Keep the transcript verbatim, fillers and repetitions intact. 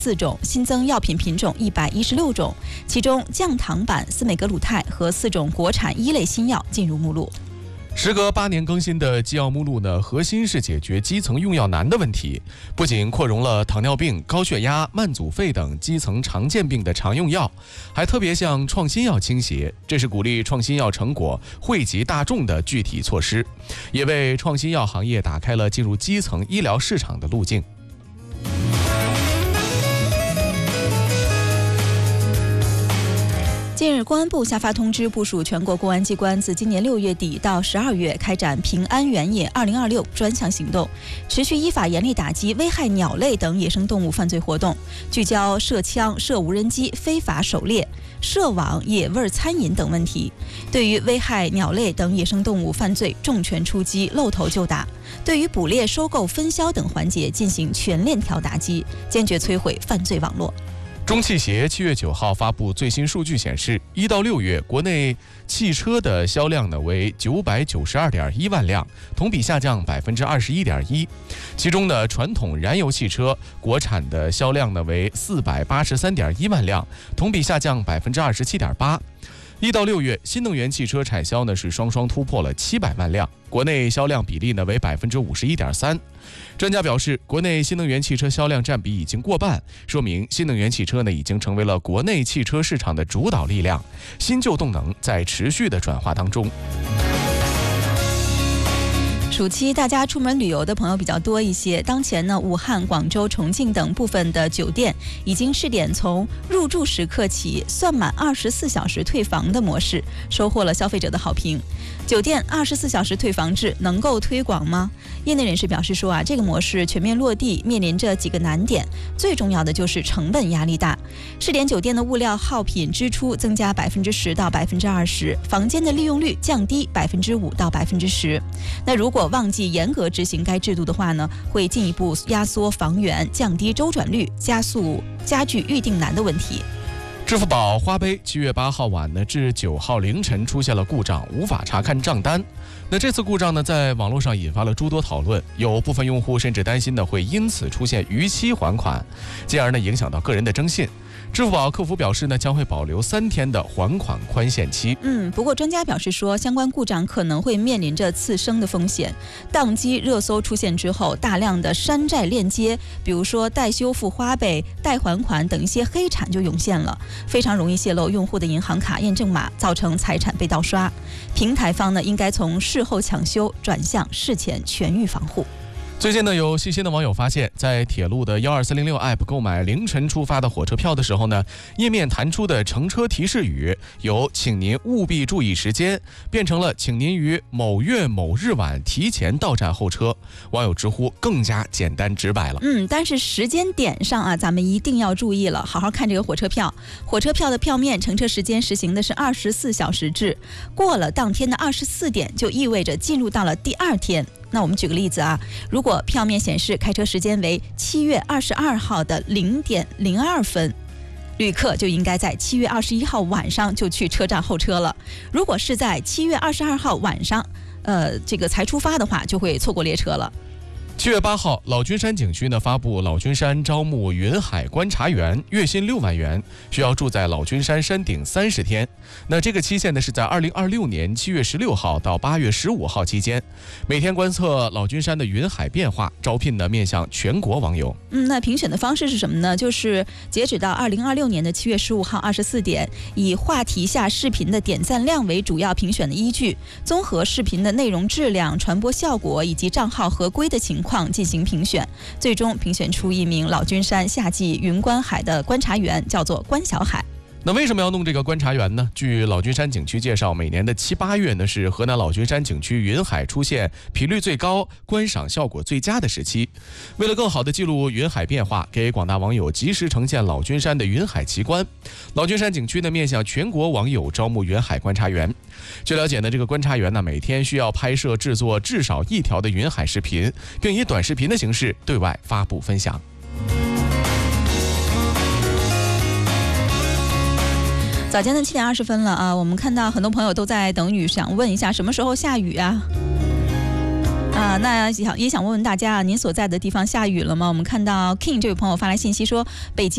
四种，新增药品品种一百一十六种，其中降糖版司美格鲁肽和四种国产一类新药进入目录。 时隔八年更新的基药目录呢，核心是解决基层用药难的问题，不仅扩容了糖尿病、高血压、慢阻肺等基层常见病的常用药，还特别向创新药倾斜，这是鼓励创新药成果惠及大众的具体措施，也为创新药行业打开了进入基层医疗市场的路径。 近日，公安部下发通知，部署全国公安机关自今年六月底到十二月开展平安原野二零二六专项行动，持续依法严厉打击危害鸟类等野生动物犯罪活动，聚焦涉枪、涉无人机、非法狩猎、涉网、野味餐饮等问题。对于危害鸟类等野生动物犯罪，重拳出击，露头就打；对于捕猎、收购、分销等环节进行全链条打击，坚决摧毁犯罪网络。 中汽协七月九号发布最新数据显示，一到六月国内汽车的销量呢为九百九十二点一万辆，同比下降百分之二十一点一。其中呢，传统燃油汽车国产的销量呢为四百八十三点一万辆，同比下降百分之二十七点八。一到六月，新能源汽车产销呢是双双突破了七百万辆，国内销量比例呢为百分之五十一点三。专家表示，国内新能源汽车销量占比已经过半，说明新能源汽车呢已经成为了国内汽车市场的主导力量，新旧动能在持续的转化当中。 暑期大家出门旅游的朋友比较多一些，当前呢，武汉、广州、重庆等部分的酒店已经试点从入住时刻起算满二十四小时退房的模式，收获了消费者的好评。酒店二十四小时退房制能够推广吗？业内人士表示说啊，这个模式全面落地面临着几个难点，最重要的就是成本压力大。试点酒店的物料耗品支出增加百分之十到百分之二十，房间的利用率降低百分之五到百分之十。那如果忘记严格执行该制度的话呢，会进一步压缩房源，降低周转率，加速加剧预订难的问题。 支付宝花呗七月八号晚呢至九号凌晨出现了故障，无法查看账单。那这次故障呢，在网络上引发了诸多讨论，有部分用户甚至担心呢会因此出现逾期还款，进而呢影响到个人的征信。支付宝客服表示呢，将会保留三天的还款宽限期。 嗯，不过专家表示说，相关故障可能会面临着次生的风险。宕机热搜出现之后，大量的山寨链接，比如说代修复花呗、代还款等一些黑产就涌现了，非常容易泄露用户的银行卡验证码，造成财产被盗刷。平台方呢，应该从事后抢修转向事前全域防护。 最近呢，有细心的网友发现，在铁路的一二四零六 App 购买凌晨出发的火车票的时候呢，页面弹出的乘车提示语由“请您务必注意时间”变成了“请您于某月某日晚提前到站候车”。网友直呼更加简单直白了。 嗯，但是时间点上啊，咱们一定要注意了，好好看这个火车票。火车票的票面乘车时间实行的是二十四小时制，过了当天的二十四点，就意味着进入到了第二天。那我们举个例子啊，如果票面显示开车时间为七月二十二号的零点零二分，旅客就应该在七月二十一号晚上就去车站候车了。如果是在七月二十二号晚上，呃，这个才出发的话，就会错过列车了。 七月八号，老君山景区呢发布老君山招募云海观察员，月薪六万元，需要住在老君山山顶三十天。那这个期限呢是在二零二六年七月十六号到八月十五号期间，每天观测老君山的云海变化。招聘呢面向全国网友。 嗯，那评选的方式是什么呢？就是截止到二零二六年的七月十五号二十四点，以话题下视频的点赞量为主要评选的依据，综合视频的内容质量、传播效果以及账号合规的情况进行评选，最终评选出一名老君山夏季云观海的观察员，叫做关小海。 那为什么要弄这个观察员呢？据老君山景区介绍，每年的七八月呢是河南老君山景区云海出现频率最高、观赏效果最佳的时期。为了更好的记录云海变化，给广大网友及时呈现老君山的云海奇观，老君山景区呢面向全国网友招募云海观察员。据了解呢，这个观察员呢每天需要拍摄制作至少一条的云海视频，并以短视频的形式对外发布分享。 早间的七点二十分了啊，我们看到很多朋友都在等雨，想问一下什么时候下雨啊？啊，那想也想问问大家，您所在的地方下雨了吗？我们看到 King 这位朋友发来信息说，北京。